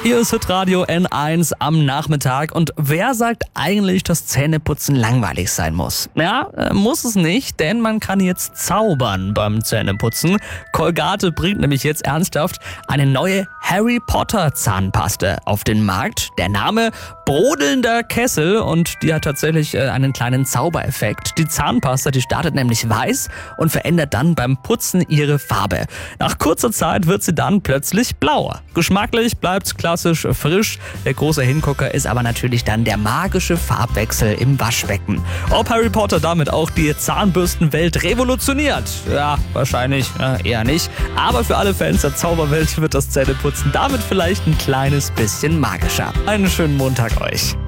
Hier ist Hitradio N1 am Nachmittag. Und wer sagt eigentlich, dass Zähneputzen langweilig sein muss? Ja, muss es nicht, denn man kann jetzt zaubern beim Zähneputzen. Colgate bringt nämlich jetzt ernsthaft eine neue Harry Potter Zahnpaste auf den Markt. Der Name Brodelnder Kessel, und die hat tatsächlich einen kleinen Zaubereffekt. Die Zahnpasta, die startet nämlich weiß und verändert dann beim Putzen ihre Farbe. Nach kurzer Zeit wird sie dann plötzlich blau. Geschmacklich bleibt's klassisch frisch. Der große Hingucker ist aber natürlich dann der magische Farbwechsel im Waschbecken. Ob Harry Potter damit auch die Zahnbürstenwelt revolutioniert? Ja, wahrscheinlich eher nicht. Aber für alle Fans der Zauberwelt wird das Zähneputzen damit vielleicht ein kleines bisschen magischer. Einen schönen Montag euch.